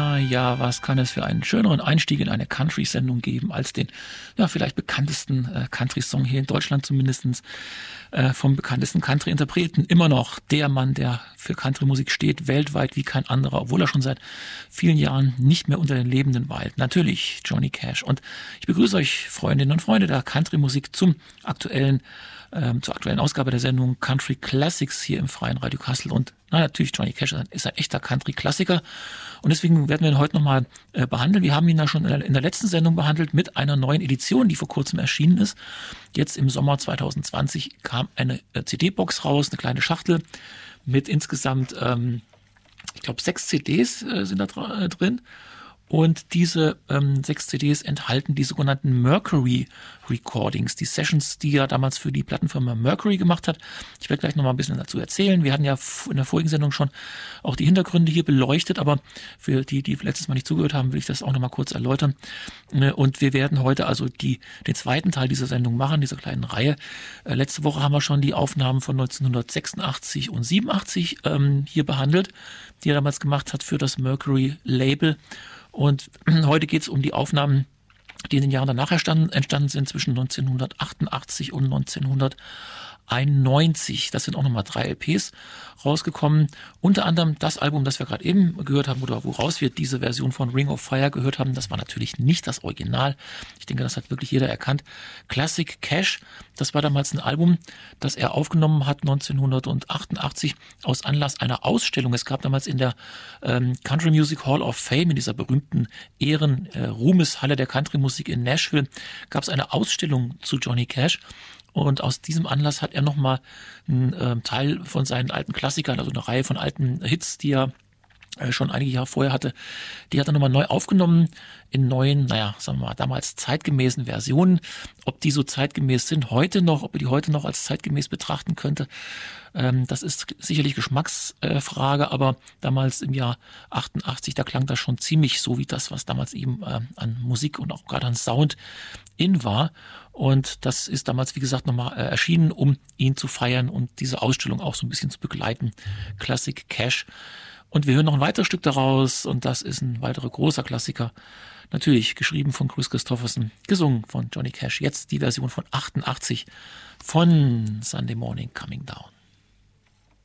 Ja, was kann es für einen schöneren Einstieg in eine Country-Sendung geben als den, ja, vielleicht bekanntesten Country-Song hier in Deutschland zumindest vom bekanntesten Country-Interpreten. Immer noch der Mann, der für Country-Musik steht, weltweit wie kein anderer, obwohl er schon seit vielen Jahren nicht mehr unter den Lebenden weilt. Natürlich Johnny Cash. Und ich begrüße euch, Freundinnen und Freunde der Country-Musik, zur aktuellen Ausgabe der Sendung Country Classics hier im Freien Radio Kassel. Und natürlich, Johnny Cash ist ein echter Country-Klassiker. Und deswegen werden wir ihn heute nochmal behandeln. Wir haben ihn ja schon in der letzten Sendung behandelt mit einer neuen Edition, die vor kurzem erschienen ist. Jetzt im Sommer 2020 kam eine CD-Box raus, eine kleine Schachtel mit insgesamt, ich glaube, 6 CDs sind da drin. Und diese 6 CDs enthalten die sogenannten Mercury Recordings, die Sessions, die er damals für die Plattenfirma Mercury gemacht hat. Ich werde gleich nochmal ein bisschen dazu erzählen. Wir hatten ja in der vorigen Sendung schon auch die Hintergründe hier beleuchtet, aber für die letztes Mal nicht zugehört haben, will ich das auch nochmal kurz erläutern. Und wir werden heute also den zweiten Teil dieser Sendung machen, dieser kleinen Reihe. Letzte Woche haben wir schon die Aufnahmen von 1986 und 87 hier behandelt, die er damals gemacht hat für das Mercury-Label. Und heute geht es um die Aufnahmen, die in den Jahren danach entstanden sind, zwischen 1988 und 1991. Das sind auch nochmal 3 LPs rausgekommen. Unter anderem das Album, das wir gerade eben gehört haben, oder woraus wir diese Version von Ring of Fire gehört haben, das war natürlich nicht das Original. Ich denke, das hat wirklich jeder erkannt. Classic Cash, das war damals ein Album, das er aufgenommen hat 1988 aus Anlass einer Ausstellung. Es gab damals in der Country Music Hall of Fame, in dieser berühmten Ruhmeshalle der Country-Musik in Nashville, gab es eine Ausstellung zu Johnny Cash. Und aus diesem Anlass hat er nochmal einen Teil von seinen alten Klassikern, also eine Reihe von alten Hits, die er schon einige Jahre vorher hatte, die hat er nochmal neu aufgenommen in neuen, sagen wir mal, damals zeitgemäßen Versionen. Ob die so zeitgemäß sind heute noch, ob er die heute noch als zeitgemäß betrachten könnte, das ist sicherlich Geschmacksfrage, aber damals im Jahr 88, da klang das schon ziemlich so wie das, was damals eben an Musik und auch gerade an Sound in war. Und das ist damals, wie gesagt, nochmal erschienen, um ihn zu feiern und diese Ausstellung auch so ein bisschen zu begleiten. Classic Cash. Und wir hören noch ein weiteres Stück daraus und das ist ein weiterer großer Klassiker. Natürlich geschrieben von Kris Kristofferson, gesungen von Johnny Cash. Jetzt die Version von 88 von Sunday Morning Coming Down.